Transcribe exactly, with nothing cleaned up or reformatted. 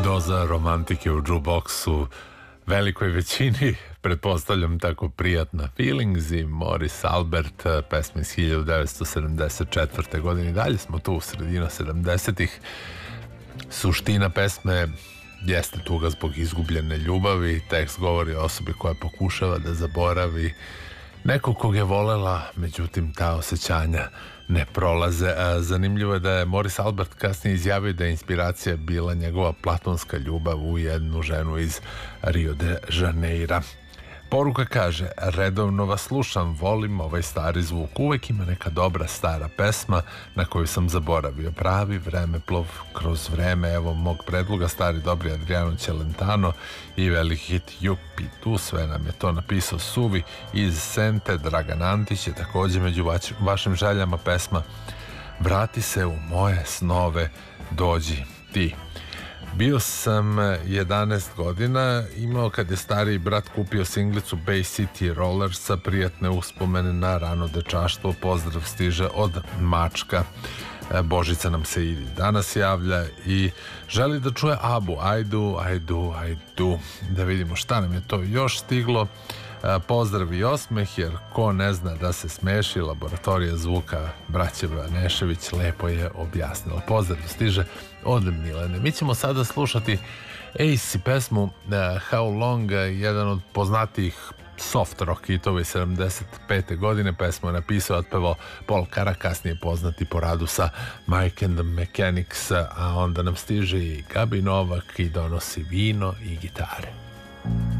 Doza romantike u jukeboxu velikoj većini, pretpostavljam tako prijatna. Feelings i Morris Albert, pesma iz hiljadu devetsto sedamdeset četvrte. godine. I dalje smo tu u sredina sedamdesetih. Suština pesme jeste tuga zbog izgubljene ljubavi. Tekst govori o osobi koja pokušava da zaboravi nekog kog je volela, međutim ta osjećanja ne prolaze. Zanimljivo je da je Morris Albert kasnije izjavio da je inspiracija bila njegova platonska ljubav u jednu ženu iz Rio de Janeira. Poruka kaže: redovno vas slušam, volim ovaj stari zvuk, uvek ima neka dobra stara pesma na koju sam zaboravio. Pravi vremeplov kroz vreme, evo mog predloga, stari dobri Adriano Celentano i veliki hit Jupi tu, sve nam je to napisao Suvi iz Sente. Dragan Antić je također među vaš, vašim željama pesma Vrati se u moje snove, dođi ti. Bio sam jedanaest godina, imao kad je stariji brat kupio singlicu Bay City Rollersa, prijatne uspomene na rano dečaštvo. Pozdrav stiže od Mačka. Božica nam se i danas javlja i želi da čuje Abu. I do, I do, I do. Da vidimo šta nam je to još stiglo. Pozdrav i osmeh, jer ko ne zna da se smeši, laboratorija zvuka braće Nešević lepo je objasnila. Pozdrav stiže od Milene. Mi ćemo sada slušati Ace i pesmu How Long, jedan od poznatijih soft rock hitova iz sedamdeset pete. godine. Pesmu je napisao, otpevao Paul Kara, kasnije poznati po radu sa Mike and the Mechanics, a onda nam stiže i Gabi Novak i donosi vino i gitare.